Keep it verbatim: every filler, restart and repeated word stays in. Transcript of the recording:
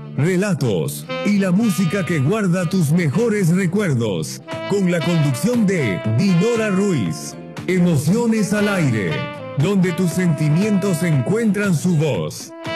relatos y la música que guarda tus mejores recuerdos. Con la conducción de Dinora Ruiz. Emociones al aire, donde tus sentimientos encuentran su voz.